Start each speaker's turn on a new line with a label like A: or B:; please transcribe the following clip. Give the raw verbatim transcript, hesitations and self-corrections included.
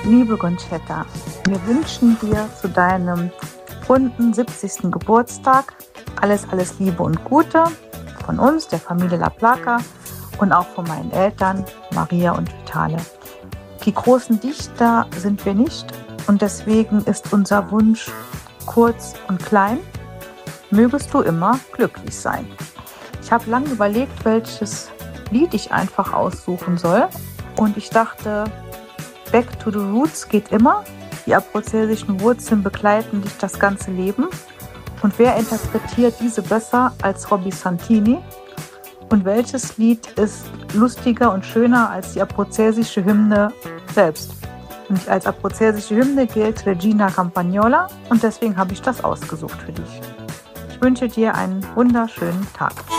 A: Liebe Concetta, wir wünschen dir zu deinem runden siebzigsten Geburtstag alles, alles Liebe und Gute von uns, der Familie La Placa und auch von meinen Eltern Maria und Vitale. Die großen Dichter sind wir nicht und deswegen ist unser Wunsch kurz und klein. Mögest du immer glücklich sein. Ich habe lange überlegt, welches Lied ich einfach aussuchen soll und ich dachte, Back to the Roots geht immer. Die abruzzesischen Wurzeln begleiten dich das ganze Leben. Und wer interpretiert diese besser als Robby Santini? Und welches Lied ist lustiger und schöner als die abruzzesische Hymne selbst? Und als abruzzesische Hymne gilt Regina Campagnola und deswegen habe ich das ausgesucht für dich. Ich wünsche dir einen wunderschönen Tag.